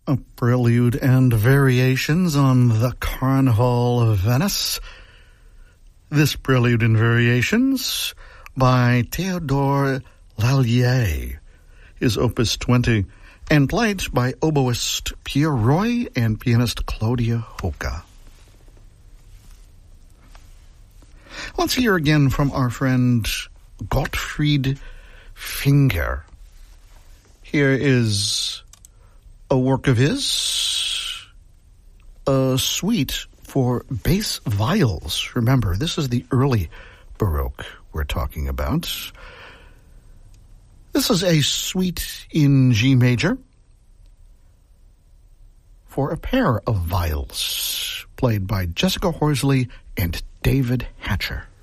A prelude and variations on the Carnival of Venice. This prelude and variations by Theodore Lallier is Opus 20 and played by oboist Pierre Roy and pianist Claudia Hoka. Let's hear again from our friend Gottfried Finger. Here is a work of his, a suite for bass viols. Remember, this is the early Baroque we're talking about. This is a suite in G major for a pair of viols played by Jessica Horsley and David Hatcher.